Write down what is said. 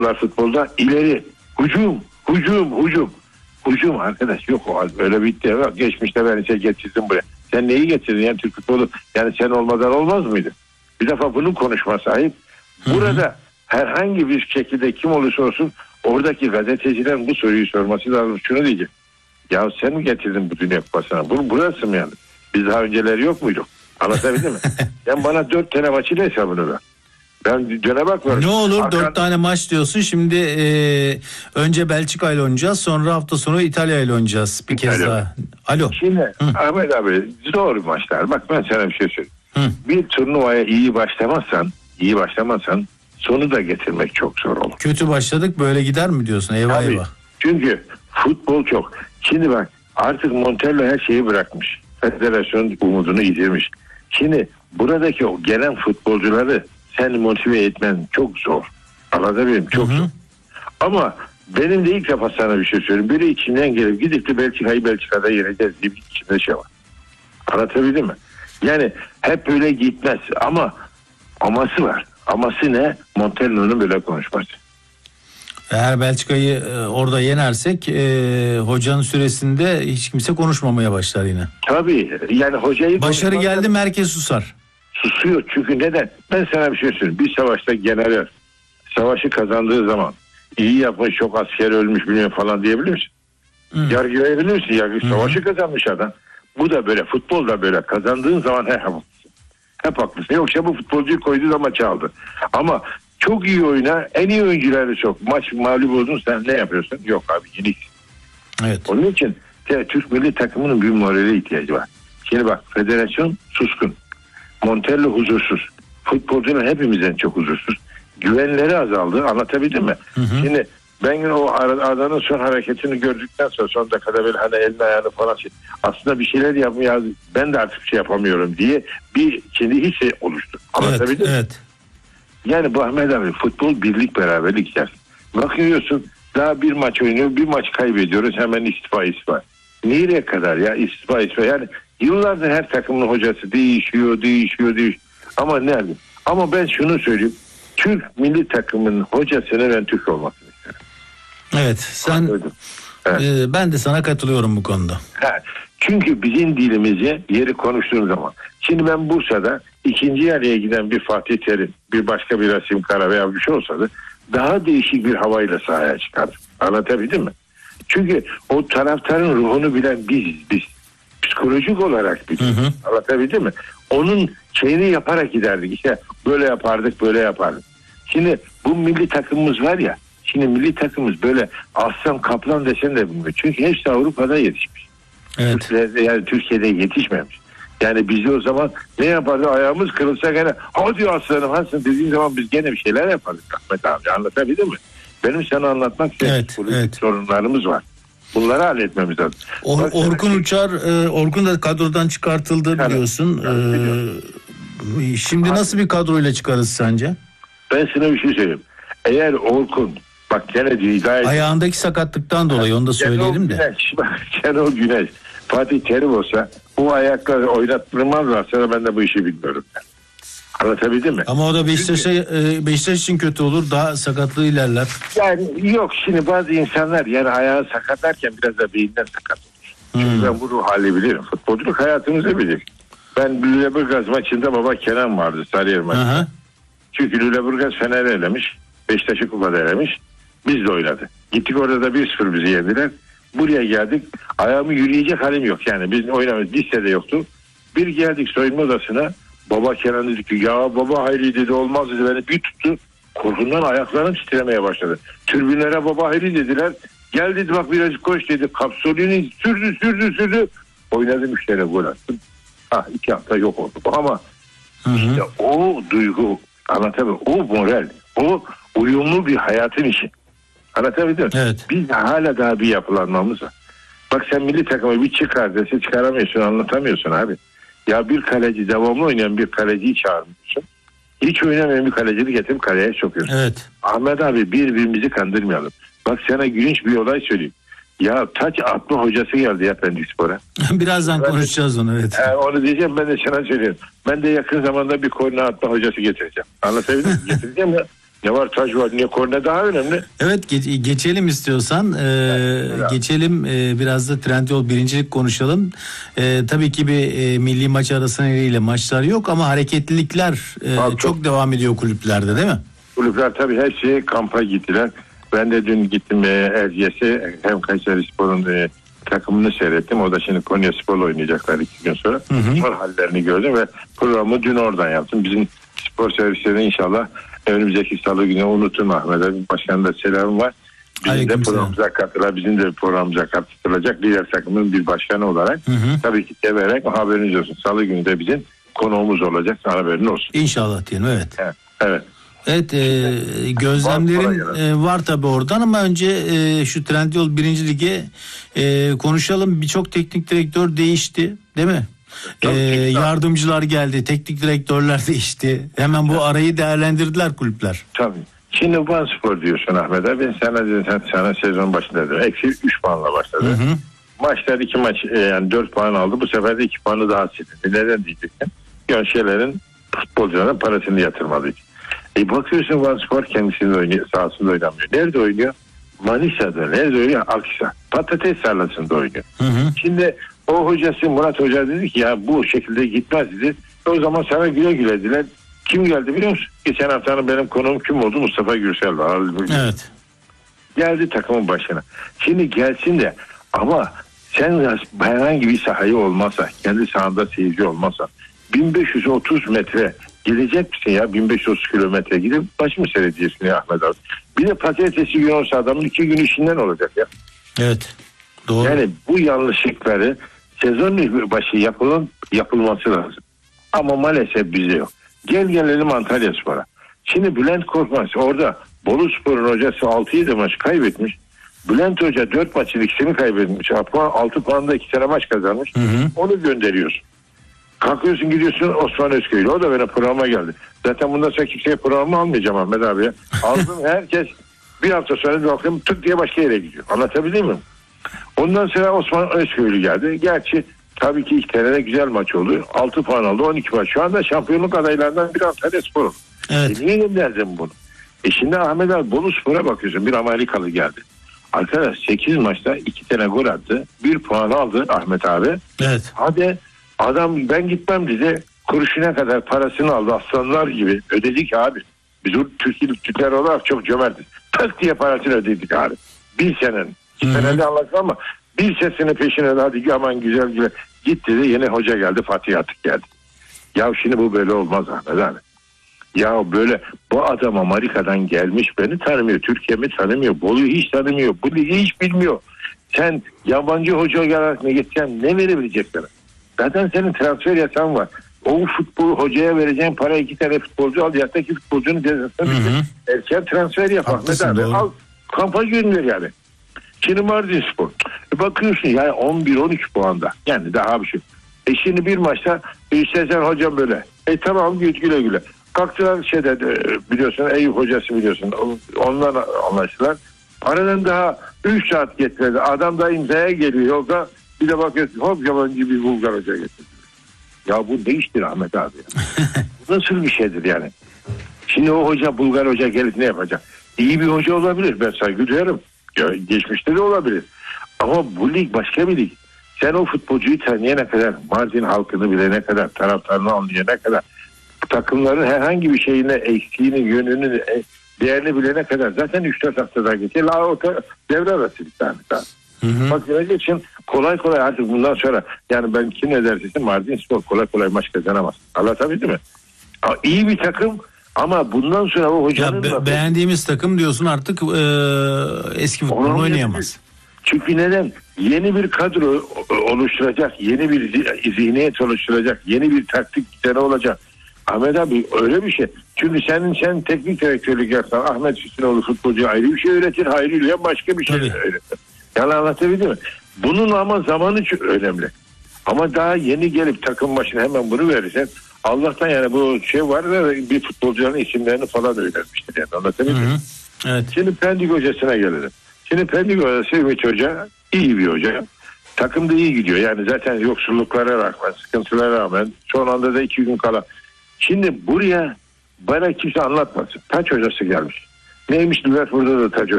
futbolda ileri, hücum arkadaş yok o öyle bitti. Yok, geçmişte ben işte getirdim buraya. Sen neyi getirdin yani Türk futbolu? Yani sen olmadan olmaz mıydı? Bir defa bunun konuşması ayıp. Burada herhangi bir şekilde kim olursa olsun oradaki gazetecilerin bu soruyu sorması lazım. Şunu diyecek. Ya sen mi getirdin bu Dünya Kupası'na? Burası mı yani? Biz daha önceleri yok muyduk? Anlatabildim mi? Sen bana 4 tane maçın hesabını ver. Ben döne bakmıyorum. Ne olur 4 tane maç diyorsun. Şimdi önce Belçika ile oynayacağız. Sonra hafta sonu İtalya ile oynayacağız. Bir kez daha. Alo. Şimdi Ahmet abi zor maçlar. Bak ben sana bir şey söyleyeyim. Bir turnuvaya iyi başlamazsan sonu da getirmek çok zor olur. Kötü başladık böyle gider mi diyorsun? Eyvah Tabii. eyvah. Çünkü futbol çok. Şimdi bak artık Montella her şeyi bırakmış. Federasyon umudunu yitirmiş. Şimdi buradaki o gelen futbolcuları sen motive etmen çok zor. Anlatabilirim çok zor. Ama benim de ilk defa sana bir şey söyleyeyim. Biri içinden gelip gidip de Belçika'da yeneceğiz diye bir içinde şey var. Anlatabildim mi? Yani hep böyle gitmez ama aması var. Aması ne? Montella'nın böyle konuşması. Eğer Belçika'yı orada yenersek hocanın süresinde hiç kimse konuşmamaya başlar yine. Tabii yani hocayı... Başarı geldi mi herkes susar. Susuyor çünkü neden? Ben sana bir şey söyleyeyim. Bir savaşta general savaşı kazandığı zaman iyi yapmış çok asker ölmüş bilmiyorum falan diyebilir misin? Yargılayabilir misin? Savaşı kazanmış adam. Bu da böyle futbol da böyle kazandığın zaman hep haklısın. Yoksa bu futbolcuyu koyduğu zaman çaldı. Ama çok iyi oyna en iyi oyuncuları çok. Maç mağlup oldun sen ne yapıyorsun? Yok abi yenik. Evet. Onun için Türk milli takımının bir morale ihtiyacı var. Şimdi bak federasyon suskun. Montella huzursuz. Futbolcular hepimizden çok huzursuz. Güvenleri azaldı. Anlatabildim mi? Şimdi ben o adanın son hareketini gördükten sonra son dakikada böyle hani elini ayağını falan aslında bir şeyler yapmıyor. Ben de artık bir şey yapamıyorum diye bir şimdi hiç şey oluştu. Anlatabildim mi? Evet. Yani bu Ahmet abi futbol birlik beraberlik ister. Bakıyorsun daha bir maç oynuyor bir maç kaybediyoruz hemen istifa. Nereye kadar ya istifa yani yıllardır her takımın hocası değişiyor. Ama nerede? Ama ben şunu söyleyeyim. Türk milli takımının hocasının ben Türk olmasını isterim. Evet ben de sana katılıyorum bu konuda. Çünkü bizim dilimizi yeri konuştuğum zaman. Şimdi ben Bursa'da ikinci yarıya giden bir Fatih Terim, bir başka bir Rasim Kara veya bir şey olsa da daha değişik bir havayla sahaya çıkardım. Anlatabildim mi? Çünkü o taraftarın ruhunu bilen biz. Psikolojik olarak biz. Anlatabildim mi? Onun şeyini yaparak giderdik. İşte böyle yapardık. Şimdi bu milli takımımız var ya. Şimdi milli takımımız böyle aslan kaplan desen de bilmiyor. Çünkü hepsi Avrupa'da yetişmiş. Evet. Yani Türkiye'de yetişmemiş. Yani biz de o zaman ne yapardı? Ayağımız kırılsa gene hadi aslanım Hasan dediğim zaman biz gene bir şeyler yapardık. Ahmet abi anlatabildim mi? Benim sana anlatmak istediğim sorunlarımız var. Bunları halletmemiz lazım. Orkun Uçar, Orkun da kadrodan çıkartıldı biliyorsun. Şimdi nasıl bir kadroyla çıkarız sence? Ben sana bir şey söyleyeyim. Eğer Orkun bak gene diyor ayağındaki sakatlıktan dolayı onu da söyleyelim de. Şenol Güneş, Fatih Terim olsa bu ayakları oynattırmazlarsa ben de bu işi bilmiyorum. Anlatabildim mi? Ama o da Beşiktaş için kötü olur. Daha sakatlığı ilerler. Yani yok şimdi bazı insanlar yani ayağı sakatlarken biraz da beyinden sakat olur. Çünkü ben bu ruh hali bilirim. Futbolculuk hayatımızı bilir. Ben Lüleburgaz maçında baba Kenan vardı Sarıyer maçında. Çünkü Lüleburgaz Fener'i elemiş. Beşiktaş'ı kupada elemiş. Biz de oynadı. Gittik orada da 1-0 bizi yendiler. Buraya geldik. Ayağımı yürüyecek halim yok. Yani biz oynamayız. Listede yoktu. Bir geldik soyunma odasına. Baba Kenan dedi ki ya baba Hayri dedi olmaz dedi. Beni bir tuttu. Korkundan ayaklarım titremeye başladı. Tribünlere baba Hayri dediler. Gel dedi bak birazcık koş dedi. Kapsolini sürdü. Oynadım 3 tane gol attım. 2 hafta yok oldu. Ama işte o duygu anlatabiliyor. O moral. O uyumlu bir hayatın işi. Anlatabildim mi? Evet. Biz hala daha bir yapılanmamız var. Bak sen milli takımı bir çıkar dese çıkaramıyorsun anlatamıyorsun abi. Ya bir kaleci devamlı oynayan bir kaleciyi çağırmıyorsun. Hiç oynamayan bir kaleciyi getirip kaleye sokuyorsun. Evet. Ahmet abi birbirimizi kandırmayalım. Bak sana gülünç bir olay söyleyeyim. Ya taç atma hocası geldi ya Pendikspor'a. Birazdan konuşacağız onu evet. Onu diyeceğim ben de sana söyleyeyim. Ben de yakın zamanda bir korna atma hocası getireceğim. Anlatabildim mi? Getireceğim ya. Ne var, taç var, niye korne daha önemli? Evet, geçelim istiyorsan. Geçelim, biraz da Trendyol birincilik konuşalım. Tabii ki bir milli maç arasıyla maçlar yok ama hareketlilikler çok devam ediyor kulüplerde, değil mi? Kulüpler tabii her şeyi kampa gittiler. Ben de dün gittim Erciyes'e, hem Kayserispor'un takımını seyrettim. O da şimdi Konyaspor'la oynayacaklar 2 gün sonra. Spor hallerini gördüm ve programı dün oradan yaptım. Bizim spor servislerine inşallah önümüzdeki salı günü unuturma Ahmet abi. Başkanın da selamı var. Bizim de programımıza katılacak diğer takımın bir başkanı olarak. Tabii ki severek haberiniz olsun. Salı günü de bizim konuğumuz olacak. Haberiniz olsun. İnşallah diyelim, evet. Evet. Evet, gözlemlerin var tabii oradan ama önce şu Trendyol 1. Lig'e konuşalım. Birçok teknik direktör değişti, değil mi? Yardımcılar geldi, teknik direktörler değişti. Hemen bu arayı değerlendirdiler kulüpler. Tabii. Şimdi Vanspor diyorsun Ahmet abi. Sana sezon başında dedim. Eksi 3 puanla başladı. Maçlar 2 maç yani 4 puan aldı. Bu sefer de 2 puanı daha silindi. Neden diyeceksin? Gönşelerin futbolcuların parasını yatırmadı. Bakıyorsun Vanspor kendisinde oynuyor, sahasında oynamıyor. Nerede oynuyor? Manisa'da. Nerede oynuyor? Aksa. Patates tarlasında oynuyor. Şimdi o hocası Murat Hoca dedi ki ya bu şekilde gitmez dedi. O zaman sana güle güle dediler. Kim geldi biliyor musun? Geçen haftanın benim konuğum kim oldu? Mustafa Gürsel. Evet. Geldi takımın başına. Şimdi gelsin de ama sen herhangi bir sahayı olmasa, kendi sahanda seyirci olmasa 1530 metre gidecek misin ya? 1530 kilometre gidip baş mı seyredeceksin ya Ahmet abi? Bir de pazartesi günü olsa adamın 2 gün işinden olacak ya. Evet. Doğru. Yani bu yanlışlıkları sezon başı yapılması lazım. Ama maalesef bize yok. Gelelim Antalyaspor'a. Şimdi Bülent Korkmaz orada Boluspor'un hocası 6-7 maç kaybetmiş. Bülent Hoca 4 maçın ikisini kaybetmiş. 6 puanda 2 tane maç kazanmış. Onu gönderiyorsun. Kalkıyorsun gidiyorsun Osman Özköylü. O da benim programa geldi. Zaten bundan sonra kimseye programı almayacağım Ahmet abi. Aldım herkes bir hafta sonra bir bakıyorum tık diye başka yere gidiyor. Anlatabildim mi? Ondan sonra Osman Özköylü geldi. Gerçi tabii ki ilk tane güzel maç oldu. 6 puan aldı 12 maç. Şu anda şampiyonluk adaylarından bir Antalyaspor. Evet. Niye gönderdin bunu? Şimdi Ahmet abi Boluspor'a bakıyorsun. Bir Amerikalı geldi. Arkadaş 8 maçta 2 tane gol attı. 1 puan aldı Ahmet abi. Evet. Hadi adam ben gitmem dedi. Kuruşuna kadar parasını aldı aslanlar gibi. Ödedik abi. Biz Türkler olarak çok cömertiz. Tık diye parasını ödedik abi. Bir senenin. 2 senede anlaşma ama bir sesinin peşine de hadi aman güzel güzel git dedi. Yeni hoca geldi, Fatih Atık geldi. Ya şimdi bu böyle olmaz Ahmet abi. Ya böyle bu adam Amerika'dan gelmiş, beni tanımıyor, Türkiye'mi tanımıyor, Bolu'yu hiç tanımıyor, bu ligi hiç bilmiyor. Sen yabancı hoca olarak ne gideceksin, ne verebilecek sana? Zaten senin transfer yasağın var. O futbol hocaya vereceğin para 2 tane futbolcu al, yaktaki futbolcunun cezasını erken transfer yap Ahmet abi. Al kampa gönder yani. Şimdi Mardinspor. Bakıyorsun yani 11-12 puanda. Yani daha bir şey. Şimdi bir maçta Sezen hocam böyle. Tamam güle güle. Kalktılar biliyorsun Eyüp hocası biliyorsun. Ondan anlaştılar. Aradan daha 3 saat geçmedi. Adam da imzaya geliyor yolda. Bir de bakıyorsun hop yabancı bir Bulgar hoca getirdi. Ya bu ne iştir Ahmet abi ya? Bu nasıl bir şeydir yani? Şimdi o hoca Bulgar hoca gelip ne yapacak? İyi bir hoca olabilir. Ben saygı duyarım. Geçmişte de olabilir. Ama bu lig başka bir lig. Sen o futbolcuyu tanıyana kadar, Mardin halkını bilene kadar, taraftarını anlayana kadar, takımların herhangi bir şeyine, eksiğini, yönünü, değerini bilene kadar zaten 3-4 haftadan geçiyor. Devre arası bir tane daha. Bak gelecek için kolay artık bundan sonra yani ben kim ne dersin Mardinspor kolay maç kazanamaz. Anlatabildim mi? İyi bir takım ama bundan sonra o hocanın... beğendiğimiz takım diyorsun artık eski futbol oynayamaz. Çünkü neden? Yeni bir kadro oluşturacak, yeni bir zihniyet oluşturacak, yeni bir taktik sene olacak. Ahmet abi öyle bir şey. Çünkü sen teknik direktörlük yapsan Ahmet Hüseyinoğlu futbolcu ayrı bir şey öğretir, Hayri'yle başka bir şey öğretir. Yani anlatabildim mi? Bunun ama zamanı çok önemli. Ama daha yeni gelip takım başına hemen bunu verirsen Allah'tan yani bu şey var da bir futbolcuların isimlerini falan öğrenmiştir yani anlatabildim mi? Evet. Şimdi Pendik hocasına gelelim. Şimdi Pendik hocası Ümit Hoca iyi bir hoca. Takım da iyi gidiyor. Yani zaten yoksulluklara rağmen, sıkıntılara rağmen son anda da 2 gün kala. Şimdi buraya bana kimse anlatmasın. Taç hocası gelmiş. Neymiş Liverpool'da da taç